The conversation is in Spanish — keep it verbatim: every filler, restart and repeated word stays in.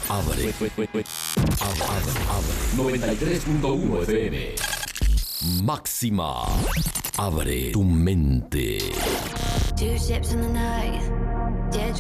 Abre. Abre, abre, abre. noventa y tres punto uno F M. Máxima. Abre tu mente. Two ships in the night.